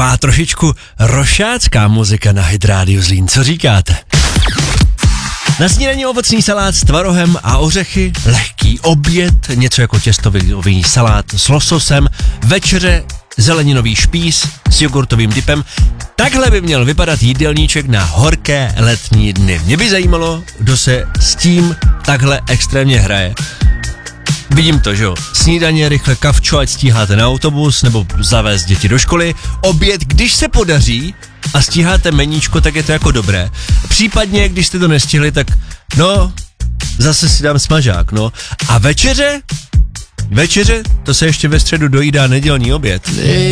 taková trošičku rošácká muzika na Hit Radio Zlín. Co říkáte? Na snídani ovocný salát s tvarohem a ořechy, lehký oběd, něco jako těstový salát s lososem, večeře zeleninový špíz s jogurtovým dipem. Takhle by měl vypadat jídelníček na horké letní dny. Mě by zajímalo, kdo se s tím takhle extrémně hraje. Vidím to, že jo. Snídaně, rychle kavčo, ať stíháte na autobus nebo zavést děti do školy. Oběd, když se podaří a stíháte meníčko, tak je to jako dobré. Případně, když jste to nestihli, tak no, zase si dám smažák, no. A večeře? Večeře? To se ještě ve středu dojídá nedělní oběd.